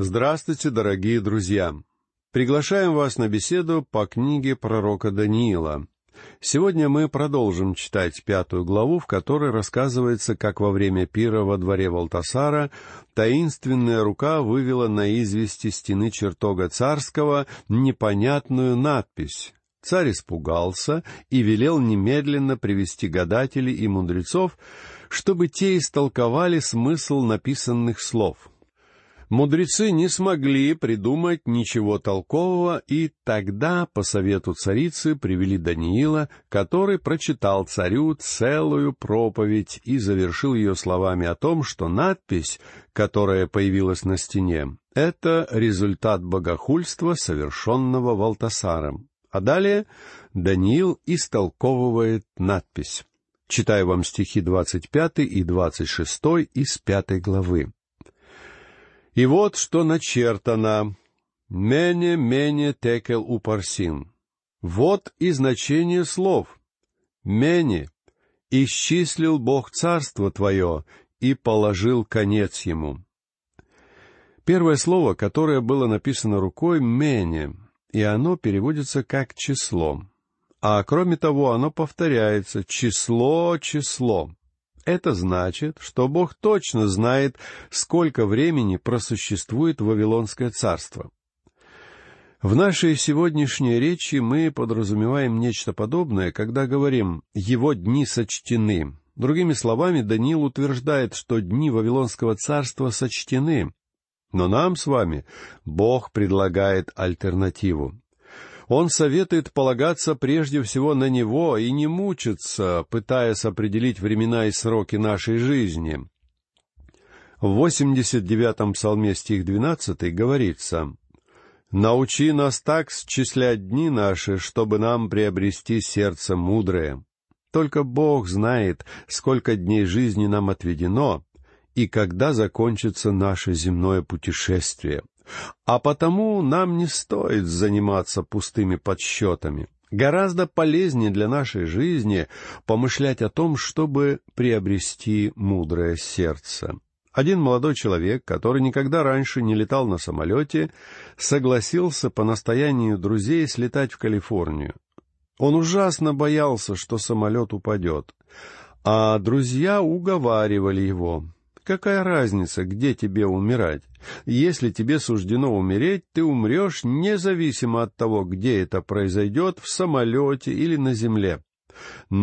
Здравствуйте, дорогие друзья! Приглашаем вас на беседу по книге пророка Даниила. Сегодня мы продолжим читать 5 главу, в которой рассказывается, как во время пира во дворе Валтасара таинственная рука вывела на извести стены чертога царского непонятную надпись. Царь испугался и велел немедленно привести гадателей и мудрецов, чтобы те истолковали смысл написанных слов. Мудрецы не смогли придумать ничего толкового, и тогда, по совету царицы, привели Даниила, который прочитал царю целую проповедь и завершил ее словами о том, что надпись, которая появилась на стене, — это результат богохульства, совершенного Валтасаром. А далее Даниил истолковывает надпись. Читаю вам стихи 25 и 26 из 5 главы. «И вот что начертано: «Мене, мене текел упарсин». Вот и значение слов. «Мене» — исчислил Бог царство твое и положил конец ему. Первое слово, которое было написано рукой, «мене», и оно переводится как «число». А кроме того, оно повторяется «число, число». Это значит, что Бог точно знает, сколько времени просуществует Вавилонское царство. В нашей сегодняшней речи мы подразумеваем нечто подобное, когда говорим «его дни сочтены». Другими словами, Даниил утверждает, что дни Вавилонского царства сочтены. Но нам с вами Бог предлагает альтернативу. Он советует полагаться прежде всего на Него и не мучиться, пытаясь определить времена и сроки нашей жизни. В 89-м псалме стих 12 говорится: «Научи нас так счислять дни наши, чтобы нам приобрести сердце мудрое». Только Бог знает, сколько дней жизни нам отведено и когда закончится наше земное путешествие. А потому нам не стоит заниматься пустыми подсчетами. Гораздо полезнее для нашей жизни помышлять о том, чтобы приобрести мудрое сердце. Один молодой человек, который никогда раньше не летал на самолете, согласился по настоянию друзей слетать в Калифорнию. Он ужасно боялся, что самолет упадет, а друзья уговаривали его. Какая разница, где тебе умирать? Если тебе суждено умереть, ты умрешь независимо от того, где это произойдет, в самолете или на земле.